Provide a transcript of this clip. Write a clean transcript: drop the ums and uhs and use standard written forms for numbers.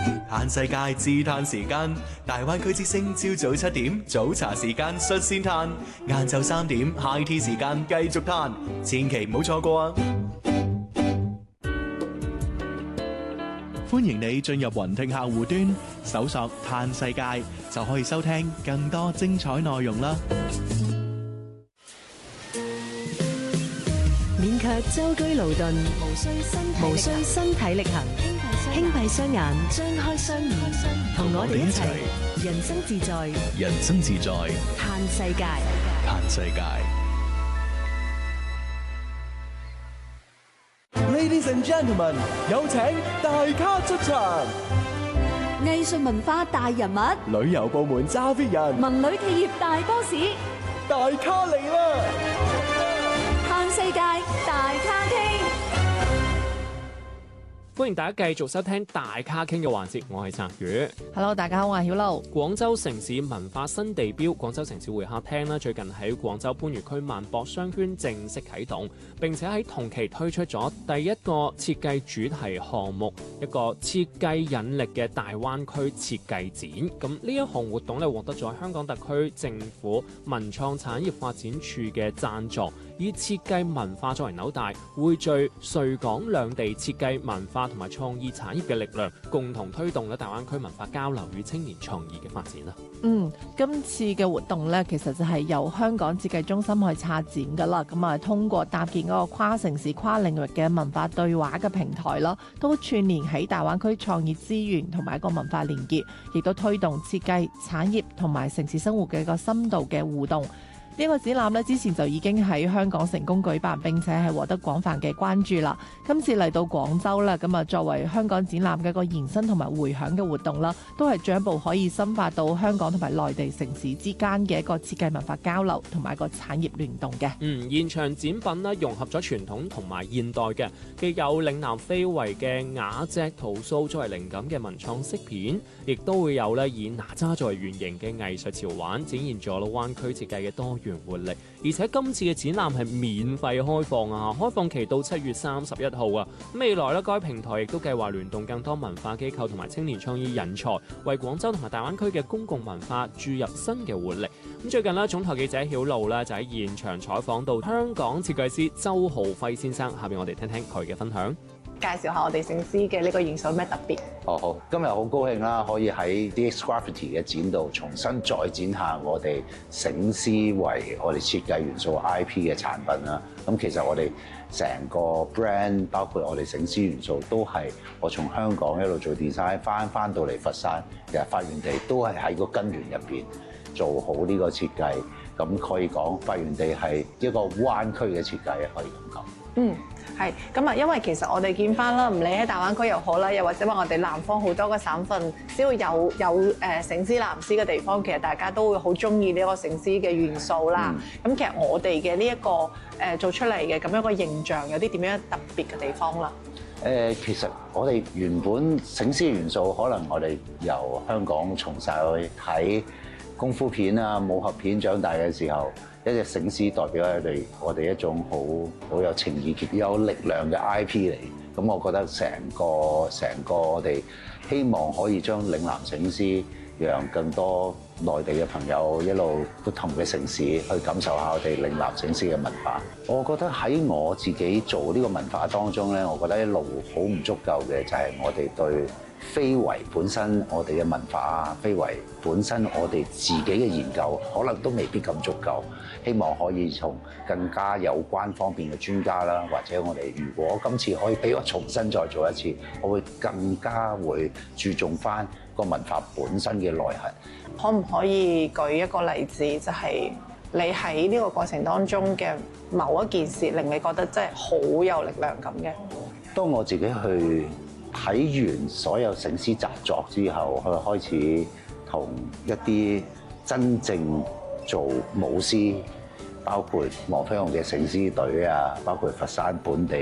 嘆世界自嘆時間，大灣區之聲朝早7點早茶時間率先嘆，晏晝3點 High Tea 時間繼續嘆，千祈唔好錯過啊！歡迎你進入雲聽客戶端，搜索嘆世界就可以收聽更多精彩內容啦！ 免卻舟車勞頓，無需身體力行，輕閉雙眼，張開雙耳，同我哋一齊人生自在， 人生自在， 嘆世界， 嘆世界。 Ladies and gentlemen， 有請大咖出場。 藝術文化大人物， 旅遊部門揸 fit 人， 文旅企業大 boss， 大咖嚟啦！ 嘆世界大咖傾。 歡迎大家繼續收聽大咖傾嘅環節，我係澤宇。 Hello， 大家好，我係曉露。 廣州城市文化新地標廣州城市會客廳啦，最近喺廣州番禺區萬博商圈正式啟動，並且喺同期推出咗第一個設計主題項目，一個設計引力嘅大灣區設計展。咁呢一項活動咧獲得咗香港特區政府文創產業發展處嘅贊助，以設計文化作為紐帶，匯聚穗港兩地設計文化同埋創意產業嘅力量，共同推動咗大灣區文化交流與青年創意嘅發展啦。 今次嘅活動呢，其實就係由香港設計中心去策展噶啦。咁啊，通過搭建嗰個跨城市、跨領域嘅文化對話嘅平台啦，都串聯起大灣區創意資源同埋一個文化連結，亦都推動設計產業同埋城市生活嘅一個深度嘅互動。呢個展覽咧，之前就已經喺香港成功舉辦，並且係獲得廣泛嘅關注啦。今次嚟到廣州啦，咁啊作為香港展覽嘅一個延伸同埋回響嘅活動啦，都係進一步可以深化到香港同埋內地城市之間嘅一個設計文化交流同埋一個產業聯動嘅。 現場展品咧融合咗傳統同埋現代嘅，既有嶺南非遺嘅瓦脊陶塑作為靈感嘅文創飾片，亦都會有咧以哪吒作為原型嘅藝術潮玩，展現咗灣區設計嘅多元活力。而且今次嘅展覽係免費開放啊，開放期到7月31號啊。未來咧，該平台亦都計劃聯動更多文化機構同埋青年創意人才，為廣州同埋大灣區嘅公共文化注入新嘅活力。咁最近咧，總台記者曉露咧就喺現場採訪到香港設計師周浩輝先生，下邊我哋聽聽佢嘅分享。 介紹下我哋醒獅嘅呢個元素有咩特別？ 好，今日好高興啦，可以喺 DX Graffiti 嘅展度重新再展下我哋醒獅為我哋設計元素 IP 嘅產品啦。咁其實我哋成個 brand 包括我哋醒獅元素都係我從香港一路做 design 翻到嚟佛山，其實發源地都係喺個根源入邊做好呢個設計。咁可以講發源地係一個灣區嘅設計，可以咁講。 係咁啊，因為其實我哋見翻啦，唔理喺大灣區又好啦，又或者話我哋南方好多個省份，只要有醒獅南獅嘅地方，其實大家都會好中意呢個醒獅嘅元素啦。咁其實我哋嘅呢一個做出嚟嘅咁樣個形象，有啲點樣特別嘅地方啦？ 其實我哋原本醒獅元素，可能我哋由香港從細去睇功夫片啊、武俠片長大嘅時候，一隻醒獅代表我哋一種好有情意結、有力量嘅 IP 嚟。咁我覺得成個我哋希望可以將嶺南醒獅，讓更多內地嘅朋友一路不同嘅城市去感受下我哋嶺南醒獅嘅文化。我覺得喺我自己做呢個文化當中咧，我覺得一路好唔足夠嘅就係我哋對非遺本身我哋嘅文化啊，非遺本身我哋自己嘅研究可能都未必咁足夠，希望可以從更加有關方面嘅專家啦，或者我哋如果今次可以俾我重新再做一次，我會更加會注重翻個文化本身嘅內涵。 可唔可以舉一個例子，就係你喺呢個過程當中嘅某一件事令你覺得真係好有力量咁嘅？ 當我自己去睇完所有醒獅習作之後，去開始同一啲真正做舞獅，包括黃飛鴻嘅醒獅隊啊，包括佛山本地